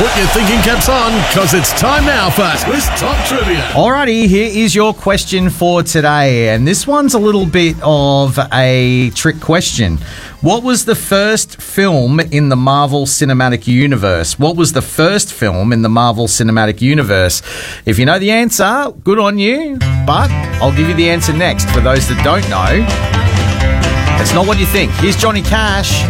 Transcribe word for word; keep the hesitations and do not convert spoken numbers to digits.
Put your thinking caps on, because it's time now for Twist Top Trivia. Alrighty, here is your question for today, and this one's a little bit of a trick question. What was the first film in the Marvel Cinematic Universe? What was the first film in the Marvel Cinematic Universe? If you know the answer, good on you, but I'll give you the answer next. For those that don't know, it's not what you think. Here's Johnny Cash.